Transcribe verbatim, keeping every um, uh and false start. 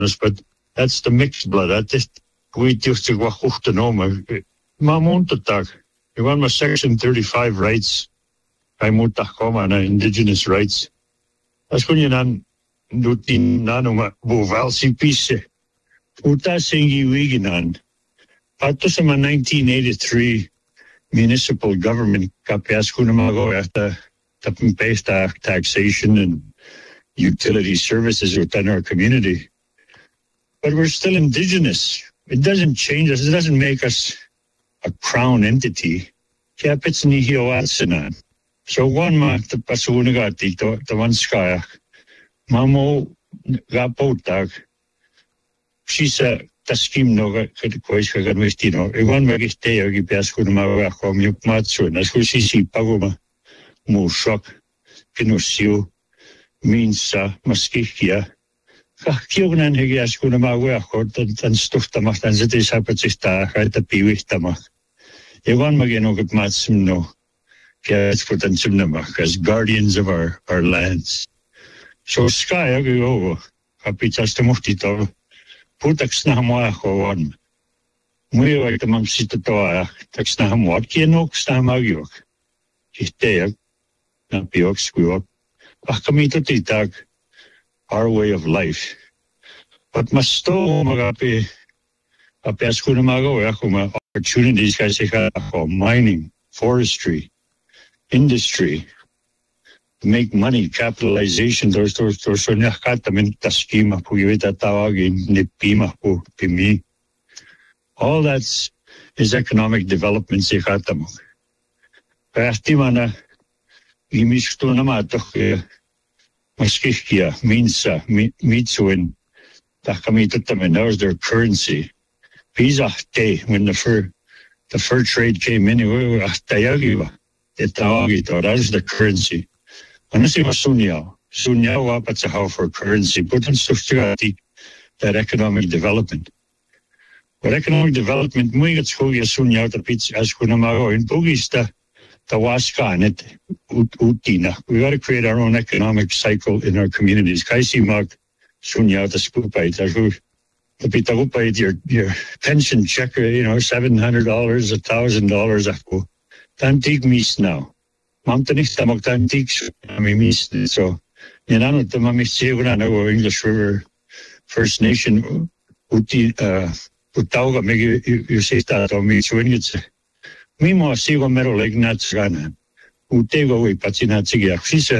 but that's the mixed blood. That just we just to go to know me. Mamuntatag. You want my Section thirty-five rights. I mutakoma na indigenous rights. That's when you nan dutin nanuma boval si pise. Uta singi wiginan. Pato sa nineteen eighty-three municipal government kapias kunamago after based taxation and utility services within our community. But we're still indigenous. It doesn't change us. It doesn't make us a crown entity. Kapits ni hiyoatsanan. So one ma the pasunagati to the one skaya. Mamo gapotag. She said the scheme no could question ganwestino. E one magisteo gipias kunamago ako miyukmatsu. As who she see pagoma mo shock pinusio minsa maskikia. Kionan higias kunamago ako tan stuftamach tan ziti sapatista kaita piwihtamach. E one magino gipmatsum no. As guardians of our, our lands. So sky I go kapitas temustito putaks na mo one. Muy like the mam sito tax na mo kinok na magyok. Kiste na piok squok. Akamito titag our way of life. But masto magapi apias kunamago ako opportunities kasi ako mining, forestry, industry, to make money, capitalization, there's there's there's so nakatamin taskima po yuita tawagin nipima po pimi. All that's is economic development si katamo. Kaya mana imisto na matok maskihkia minsa mitsuin takamito tamen. That was their currency. Pisa te when the fur the fur trade came in, tayagiwa. That is the currency. Ano si masunyaw? Sunyaw wapat sa how for currency. Putan suftigati that economic development. But economic development, muy gats huya sunyaw tapits as kunamago in Bugista tawaskanit utina. We got to create our own economic cycle in our communities. Kaisi mag sunyaw taspupay tahu. Tapitagupay your your pension check, you know, seven hundred dollars, a thousand dollars ako. Tantik mis now. Mam tanis tamok tantik ami mis. So, yanano tamamis sigura na go English River First Nation uti uh utauga megi you say that on me when it's mimo sigo mero like nats gana. Utego we patinat sigia.